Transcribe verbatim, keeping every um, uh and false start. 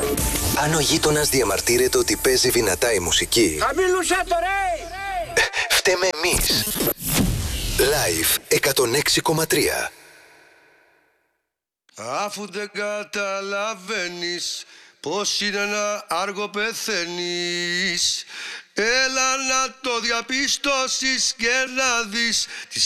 Αν ο γείτονας διαμαρτύρεται ότι παίζει δυνατά η μουσική, χαμήλωσέ το ρε! φταίμε εμείς. Live εκατόν έξι κόμμα τρία. Αφού δεν καταλαβαίνεις πως είναι ένα άργο πεθαίνεις, έλα να το διαπιστώσεις και να δεις τι